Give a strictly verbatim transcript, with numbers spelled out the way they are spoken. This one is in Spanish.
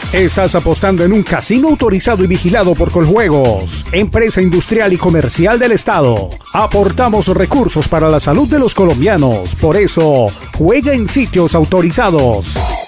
Estás apostando en un casino autorizado y vigilado por Coljuegos, empresa industrial y comercial del Estado. Aportamos recursos para la salud de los colombianos. Por eso, juega en sitios autorizados.